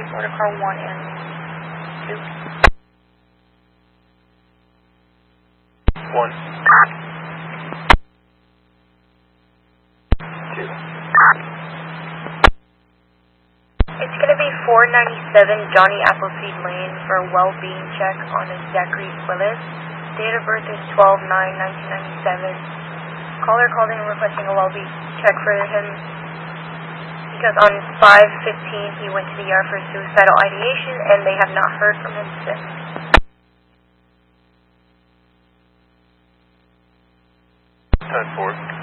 motor car 1 and 2. 1. 2. It's going to be 497 Johnny Appleseed Lane for a well-being check on a Zachary Willis. Date of birth is 12/9/1997. Caller called in requesting a well-being check for him because on 5/15 he went to the ER for suicidal ideation and they have not heard from him since. 10-4.